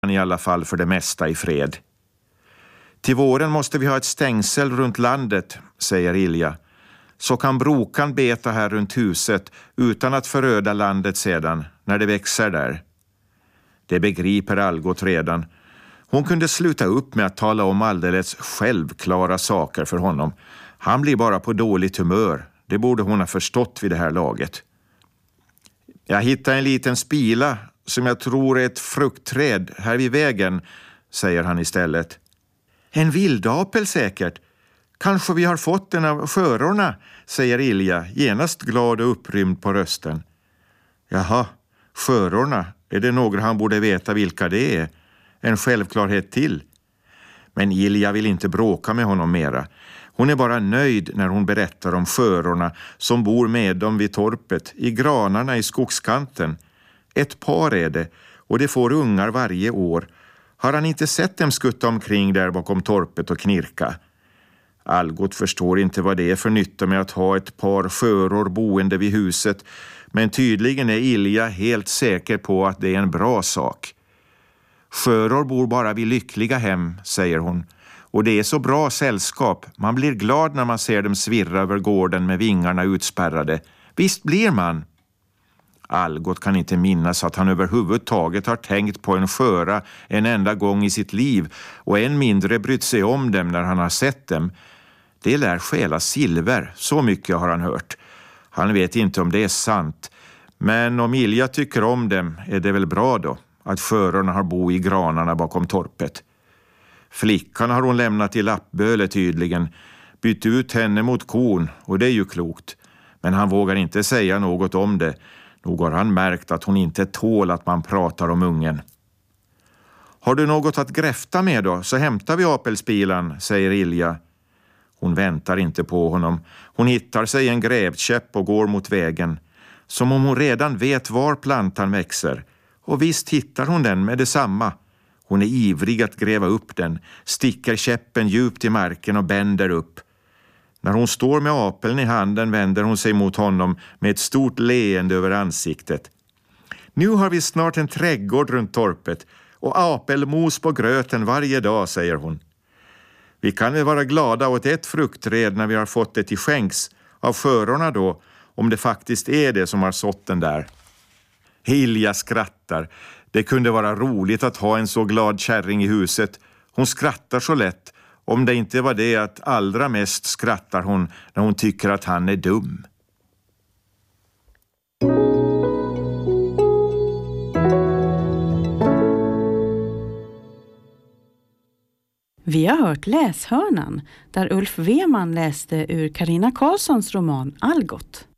i alla fall för det mesta i fred. Till våren måste vi ha ett stängsel runt landet, säger Ilja. Så kan brokan beta här runt huset utan att föröda landet sedan, när det växer där. Det begriper Algot redan. Hon kunde sluta upp med att tala om alldeles självklara saker för honom. Han blir bara på dåligt humör. Det borde hon ha förstått vid det här laget. Jag hittade en liten spila som jag tror är ett fruktträd här vid vägen, säger han istället. En vildapel säkert. Kanske vi har fått den av sjörorna, säger Ilja, genast glad och upprymd på rösten. Jaha, sjörorna, är det några han borde veta vilka det är? En självklarhet till. Men Ilja vill inte bråka med honom mera. Hon är bara nöjd när hon berättar om sjörorna som bor med dem vid torpet, i granarna i skogskanten. Ett par är det, och det får ungar varje år. Har han inte sett dem skutta omkring där bakom torpet och knirka? Algot förstår inte vad det är för nytta med att ha ett par sjöror boende vid huset, men tydligen är Ilja helt säker på att det är en bra sak. Sjöror bor bara vid lyckliga hem, säger hon. Och det är så bra sällskap. Man blir glad när man ser dem svirra över gården med vingarna utspärrade. Visst blir man. Algot kan inte minnas att han överhuvudtaget har tänkt på en sjöra en enda gång i sitt liv och än mindre brytt sig om dem när han har sett dem. Det lär stjäla silver, så mycket har han hört. Han vet inte om det är sant, men om Ilja tycker om dem är det väl bra då att sjörorna har bo i granarna bakom torpet. Flickan har hon lämnat i Lappböle tydligen, bytt ut henne mot kon, och det är ju klokt. Men han vågar inte säga något om det. Nog har han märkt att hon inte tål att man pratar om ungen. Har du något att gräfta med då, så hämtar vi apelspilan, säger Ilja. Hon väntar inte på honom. Hon hittar sig en grävkäpp och går mot vägen. Som om hon redan vet var plantan växer. Och visst hittar hon den med detsamma. Hon är ivrig att gräva upp den, sticker käppen djupt i marken och bänder upp. När hon står med apeln i handen vänder hon sig mot honom med ett stort leende över ansiktet. Nu har vi snart en trädgård runt torpet och apelmos på gröten varje dag, säger hon. Vi kan väl vara glada åt ett fruktträd när vi har fått det till skänks av sjörorna då, om det faktiskt är det som har sått den där. Ilja skrattar. Det kunde vara roligt att ha en så glad kärring i huset. Hon skrattar så lätt, om det inte var det att allra mest skrattar hon när hon tycker att han är dum. Vi har hört Läshörnan, där Ulf Weman läste ur Carina Karlssons roman Algot.